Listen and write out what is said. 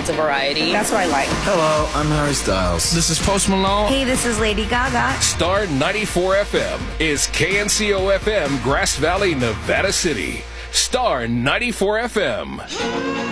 it's a variety. That's what I like. Hello, I'm Harry Styles. This is Post Malone. Hey, this is Lady Gaga. Star 94 FM is KNCO FM, Grass Valley, Nevada City. Star 94 FM.